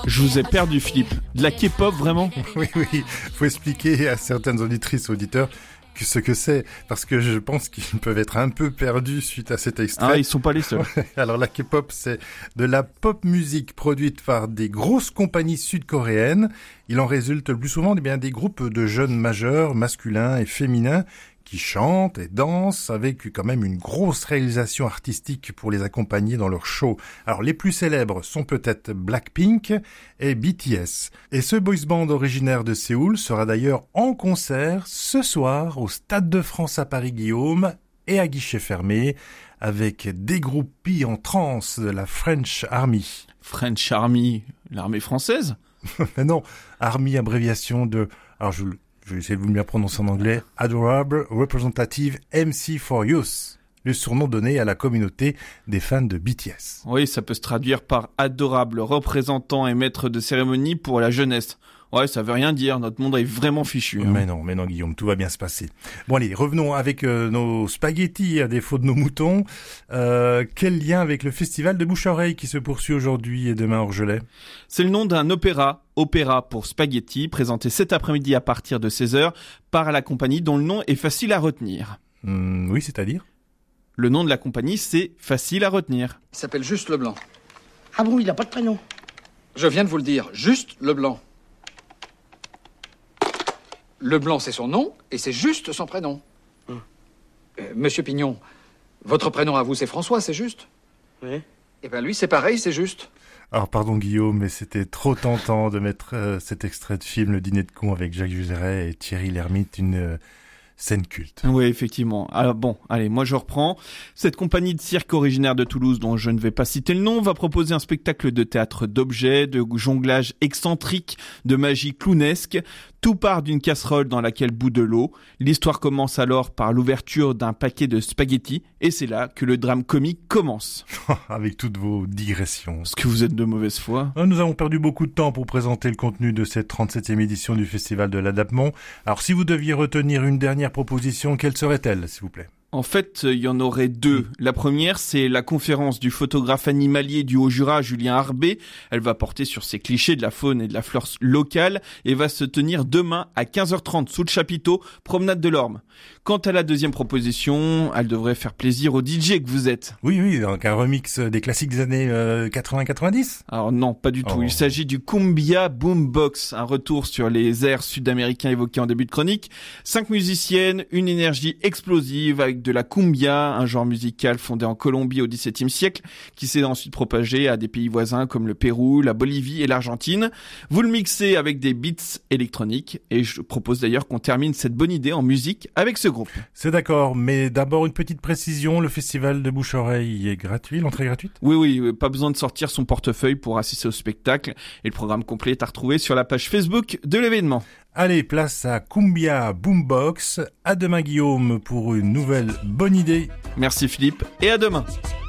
Je vous ai perdu, Philippe. De la K-pop, vraiment ? Oui, faut expliquer à certaines auditrices et auditeurs ce que c'est, parce que je pense qu'ils peuvent être un peu perdus suite à cet extrait. Ah, ils sont pas les seuls. Alors la K-pop, c'est de la pop musique produite par des grosses compagnies sud-coréennes. Il en résulte le plus souvent des groupes de jeunes majeurs, masculins et féminins, qui chantent et dansent avec quand même une grosse réalisation artistique pour les accompagner dans leurs shows. Alors les plus célèbres sont peut-être Blackpink et BTS. Et ce boys band originaire de Séoul sera d'ailleurs en concert ce soir au Stade de France à Paris-Guillaume et à guichet fermé avec des groupies en transe de la French Army. French Army, l'armée française ? Mais non, Army, abréviation de... Alors je vais essayer de vous le bien prononcer en anglais. Adorable Representative MC for Youth. Le surnom donné à la communauté des fans de BTS. Oui, ça peut se traduire par adorable représentant et maître de cérémonie pour la jeunesse. Ouais, ça veut rien dire, notre monde est vraiment fichu. Hein. Mais non, Guillaume, tout va bien se passer. Bon allez, revenons avec nos spaghettis à défaut de nos moutons. Quel lien avec le festival de bouche-à-oreille qui se poursuit aujourd'hui et demain à Orgelet ? C'est le nom d'un opéra pour spaghetti, présenté cet après-midi à partir de 16h par la compagnie dont le nom est facile à retenir. Oui, c'est-à-dire ? Le nom de la compagnie, c'est facile à retenir. Il s'appelle Juste Leblanc. Ah bon, il n'a pas de prénom ? Je viens de vous le dire, Juste Leblanc. Leblanc, c'est son nom, et c'est juste son prénom. Monsieur Pignon, votre prénom à vous, c'est François, c'est juste ? Oui. Eh ben lui, c'est pareil, c'est juste. Alors pardon Guillaume, mais c'était trop tentant de mettre cet extrait de film Le Dîner de cons avec Jacques Juzeray et Thierry Lhermitte, une scène culte. Oui, effectivement. Alors bon, allez, moi je reprends. Cette compagnie de cirque originaire de Toulouse, dont je ne vais pas citer le nom, va proposer un spectacle de théâtre d'objets, de jonglage excentrique, de magie clownesque. Tout part d'une casserole dans laquelle bout de l'eau. L'histoire commence alors par l'ouverture d'un paquet de spaghettis, et c'est là que le drame comique commence. Avec toutes vos digressions. Est-ce que vous êtes de mauvaise foi ? Nous avons perdu beaucoup de temps pour présenter le contenu de cette 37e édition du Festival de l'Adaptement. Alors si vous deviez retenir une dernière proposition, quelle serait-elle, s'il vous plaît ? En fait, il y en aurait deux. La première, c'est la conférence du photographe animalier du Haut-Jura, Julien Arbé. Elle va porter sur ces clichés de la faune et de la flore locale et va se tenir demain à 15h30 sous le chapiteau, promenade de l'Orme. Quant à la deuxième proposition, elle devrait faire plaisir au DJ que vous êtes. Oui, donc un remix des classiques des années 80-90 ? Alors non, pas du tout. Il s'agit du Cumbia Boombox, un retour sur les airs sud-américains évoqués en début de chronique. 5 musiciennes, une énergie explosive avec de la cumbia, un genre musical fondé en Colombie au XVIIe siècle, qui s'est ensuite propagé à des pays voisins comme le Pérou, la Bolivie et l'Argentine. Vous le mixez avec des beats électroniques, et je propose d'ailleurs qu'on termine cette bonne idée en musique avec ce groupe. C'est d'accord, mais d'abord une petite précision, le festival de bouche-oreille est gratuit, l'entrée est gratuite ? Oui, pas besoin de sortir son portefeuille pour assister au spectacle, et le programme complet est à retrouver sur la page Facebook de l'événement. Allez, place à Cumbia Boombox. À demain Guillaume pour une nouvelle bonne idée. Merci Philippe, et à demain.